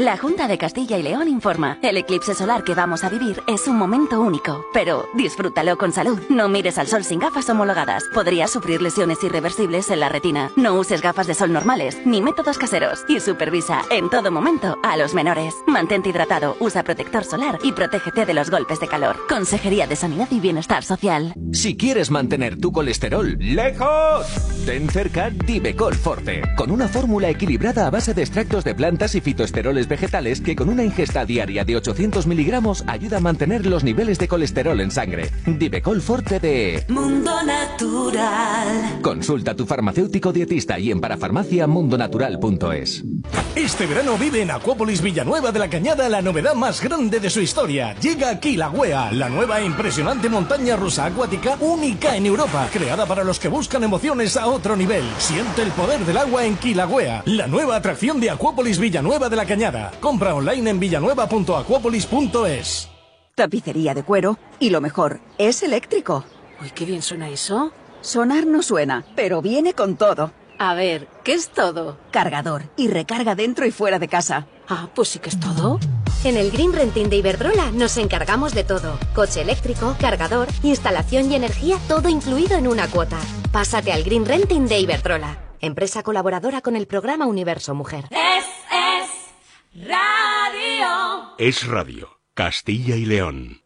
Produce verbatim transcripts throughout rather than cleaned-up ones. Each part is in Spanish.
La Junta de Castilla y León informa. El eclipse solar que vamos a vivir es un momento único, pero disfrútalo con salud. No mires al sol sin gafas homologadas. Podrías sufrir lesiones irreversibles en la retina. No uses gafas de sol normales, ni métodos caseros. Y supervisa en todo momento a los menores. Mantente hidratado, usa protector solar y protégete de los golpes de calor. Consejería de Sanidad y Bienestar Social. Si quieres mantener tu colesterol lejos, ten cerca Divecol Forte, con una fórmula equilibrada a base de extractos de plantas y fitoesteroles vegetales que con una ingesta diaria de ochocientos miligramos ayuda a mantener los niveles de colesterol en sangre. Divecol Forte de Mundo Natural. Consulta a tu farmacéutico dietista y en parafarmacia mundonatural punto es. Este verano vive en Acuópolis Villanueva de la Cañada la novedad más grande de su historia. Llega Kilauea, la nueva e impresionante montaña rusa acuática única en Europa, creada para los que buscan emociones a otro nivel. Siente el poder del agua en Kilauea, la nueva atracción de Acuópolis Villanueva de la Cañada. Compra online en villanueva punto acuópolis punto es. Tapicería de cuero y lo mejor, es eléctrico. Uy, qué bien suena eso. Sonar no suena, pero viene con todo. A ver, ¿qué es todo? Cargador y recarga dentro y fuera de casa. Ah, pues sí que es todo. En el Green Renting de Iberdrola nos encargamos de todo. Coche eléctrico, cargador, instalación y energía, todo incluido en una cuota. Pásate al Green Renting de Iberdrola, empresa colaboradora con el programa Universo Mujer. Es, es radio. Es radio. Castilla y León.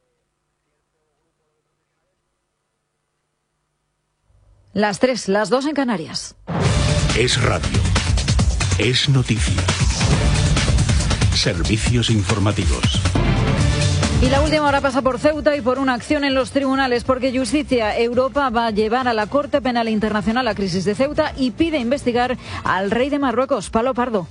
Las tres, las dos en Canarias. Es radio. Es noticia. Servicios informativos. Y la última hora pasa por Ceuta y por una acción en los tribunales, porque Justicia Europa va a llevar a la Corte Penal Internacional la crisis de Ceuta y pide investigar al rey de Marruecos, Pablo Pardo.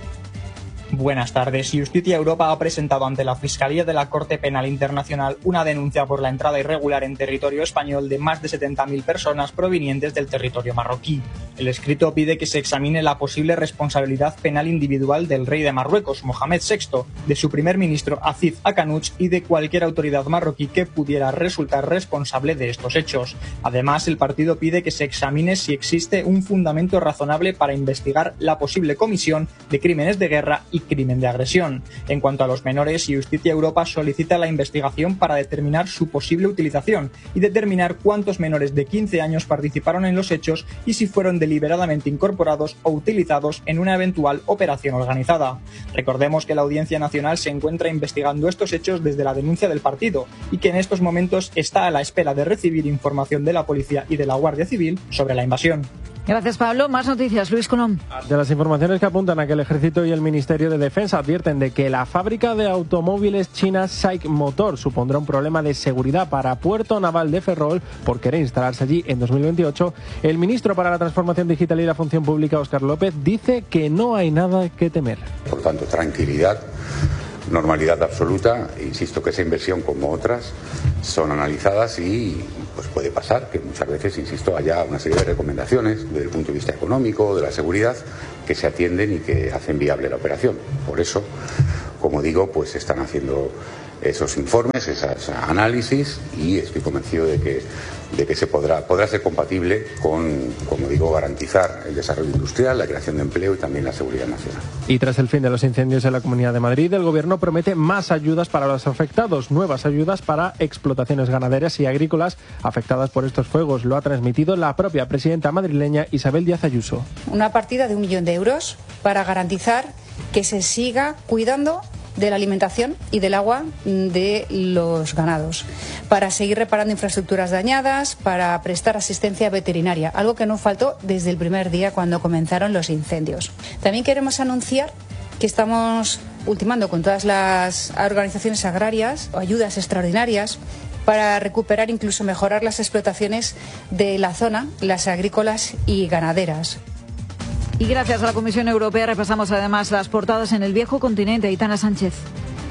Buenas tardes. Justicia Europa ha presentado ante la Fiscalía de la Corte Penal Internacional una denuncia por la entrada irregular en territorio español de más de setenta mil personas provenientes del territorio marroquí. El escrito pide que se examine la posible responsabilidad penal individual del rey de Marruecos, Mohamed sexto, de su primer ministro Aziz Akanuch y de cualquier autoridad marroquí que pudiera resultar responsable de estos hechos. Además, el partido pide que se examine si existe un fundamento razonable para investigar la posible comisión de crímenes de guerra y crimen de agresión. En cuanto a los menores, Justicia Europa solicita la investigación para determinar su posible utilización y determinar cuántos menores de quince años participaron en los hechos y si fueron deliberadamente incorporados o utilizados en una eventual operación organizada. Recordemos que la Audiencia Nacional se encuentra investigando estos hechos desde la denuncia del partido y que en estos momentos está a la espera de recibir información de la Policía y de la Guardia Civil sobre la invasión. Gracias, Pablo. Más noticias, Luis Colón. De las informaciones que apuntan a que el Ejército y el Ministerio de Defensa advierten de que la fábrica de automóviles china SAIC Motor supondrá un problema de seguridad para Puerto Naval de Ferrol por querer instalarse allí en dos mil veintiocho, el ministro para la Transformación Digital y la Función Pública, Óscar López, dice que no hay nada que temer. Por tanto, tranquilidad, normalidad absoluta. Insisto que esa inversión, como otras, son analizadas y pues puede pasar que muchas veces, insisto, haya una serie de recomendaciones desde el punto de vista económico, de la seguridad, que se atienden y que hacen viable la operación. Por eso, como digo, pues están haciendo esos informes, esos análisis, y estoy convencido de que, de que se podrá, podrá ser compatible con, como digo, garantizar el desarrollo industrial, la creación de empleo y también la seguridad nacional. Y tras el fin de los incendios en la Comunidad de Madrid, el Gobierno promete más ayudas para los afectados, nuevas ayudas para explotaciones ganaderas y agrícolas afectadas por estos fuegos. Lo ha transmitido la propia presidenta madrileña Isabel Díaz Ayuso. Una partida de un millón de euros para garantizar que se siga cuidando de la alimentación y del agua de los ganados, para seguir reparando infraestructuras dañadas, para prestar asistencia veterinaria, algo que no faltó desde el primer día cuando comenzaron los incendios. También queremos anunciar que estamos ultimando con todas las organizaciones agrarias ayudas extraordinarias para recuperar, incluso mejorar las explotaciones de la zona, las agrícolas y ganaderas. Y gracias a la Comisión Europea repasamos además las portadas en el viejo continente. Aitana Sánchez.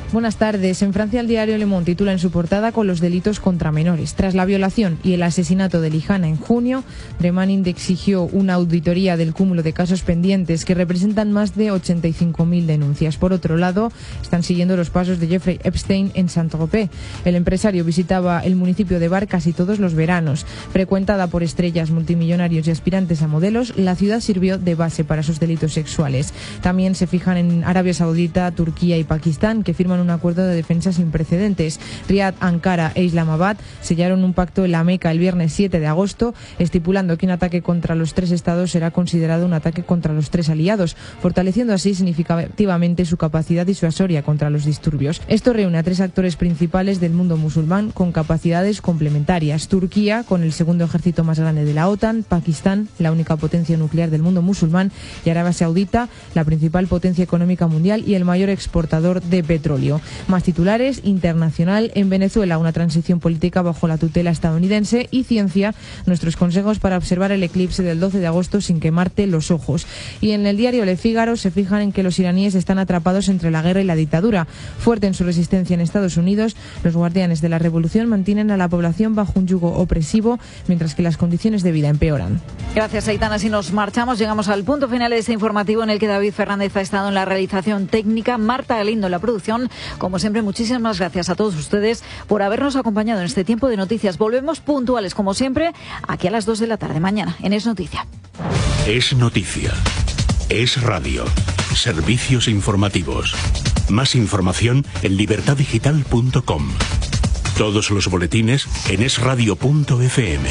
Buenas tardes. En Francia, el diario Le Monde titula en su portada con los delitos contra menores. Tras la violación y el asesinato de Lijana en junio, Dremanin exigió una auditoría del cúmulo de casos pendientes que representan más de ochenta y cinco mil denuncias. Por otro lado, están siguiendo los pasos de Jeffrey Epstein en Saint-Tropez. El empresario visitaba el municipio de Bar casi todos los veranos. Frecuentada por estrellas, multimillonarios y aspirantes a modelos, la ciudad sirvió de base para sus delitos sexuales. También se fijan en Arabia Saudita, Turquía y Pakistán, que firman un acuerdo de defensa sin precedentes. Riad, Ankara e Islamabad sellaron un pacto en la Meca el viernes siete de agosto, estipulando que un ataque contra los tres estados será considerado un ataque contra los tres aliados, fortaleciendo así significativamente su capacidad disuasoria contra los disturbios. Esto reúne a tres actores principales del mundo musulmán con capacidades complementarias: Turquía, con el segundo ejército más grande de la OTAN; Pakistán, la única potencia nuclear del mundo musulmán; y Arabia Saudita, la principal potencia económica mundial y el mayor exportador de petróleo. Más titulares: internacional, en Venezuela una transición política bajo la tutela estadounidense; y Ciencia, nuestros consejos para observar el eclipse del doce de agosto sin quemarte los ojos. Y en el diario Le Figaro se fijan en que los iraníes están atrapados entre la guerra y la dictadura. Fuerte en su resistencia en Estados Unidos, los guardianes de la revolución mantienen a la población bajo un yugo opresivo, mientras que las condiciones de vida empeoran. Gracias, Aitana. Si nos marchamos, llegamos al punto final de este informativo en el que David Fernández ha estado en la realización técnica, Marta Galindo en la producción. Como siempre, muchísimas gracias a todos ustedes por habernos acompañado en este tiempo de noticias. Volvemos puntuales, como siempre, aquí a las dos de la tarde mañana en Es Noticia. Es Noticia. Es Radio. Servicios informativos. Más información en libertad digital punto com. Todos los boletines en es radio punto efe eme.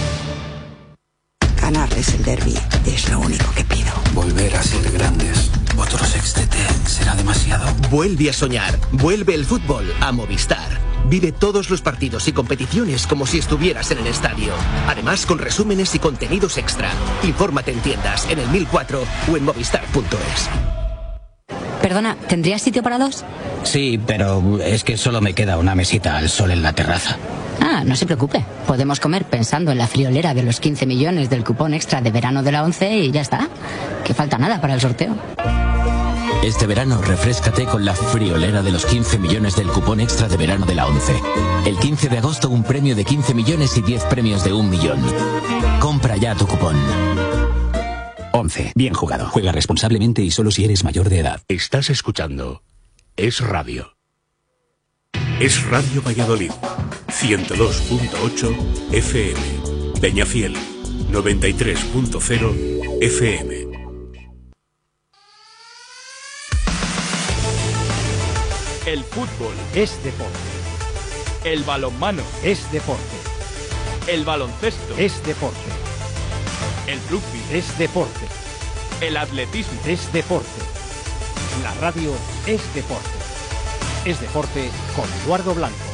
Ganarles el derbi es lo único que pido. Volver a ser grandes. Otro sextete será demasiado. Vuelve a soñar. Vuelve el fútbol a Movistar. Vive todos los partidos y competiciones como si estuvieras en el estadio. Además, con resúmenes y contenidos extra. Infórmate en tiendas, en el mil cuatro o en movistar punto es. Perdona, ¿tendrías sitio para dos? Sí, pero es que solo me queda una mesita al sol en la terraza. Ah, no se preocupe. Podemos comer pensando en la friolera de los quince millones del cupón extra de verano de la ONCE y ya está. Que falta nada para el sorteo. Este verano refréscate con la friolera de los quince millones del cupón extra de verano de la ONCE. El quince de agosto un premio de quince millones y diez premios de un millón. Compra ya tu cupón. ONCE. Bien jugado. Juega responsablemente y solo si eres mayor de edad. Estás escuchando Es Radio. Es Radio Valladolid. ciento dos punto ocho efe eme. Peñafiel. noventa y tres punto cero efe eme. El fútbol es deporte. El balonmano es deporte. El baloncesto es deporte. El rugby es deporte. El atletismo es deporte. La radio es deporte. Es deporte con Eduardo Blanco.